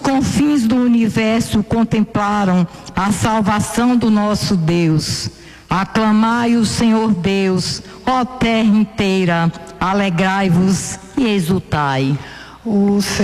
confins do universo contemplaram a salvação do nosso Deus. Aclamai o Senhor Deus, ó terra inteira, alegrai-vos e exultai.